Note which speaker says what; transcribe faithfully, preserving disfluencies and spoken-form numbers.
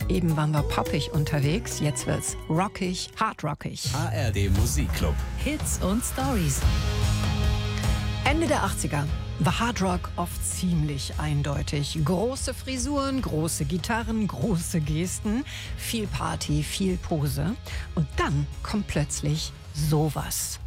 Speaker 1: Eben waren wir poppig unterwegs, jetzt wird's rockig, hardrockig.
Speaker 2: A R D Musikclub.
Speaker 3: Hits und Stories.
Speaker 1: Ende der achtziger war Hardrock oft ziemlich eindeutig. Große Frisuren, große Gitarren, große Gesten, viel Party, viel Pose. Und dann kommt plötzlich sowas.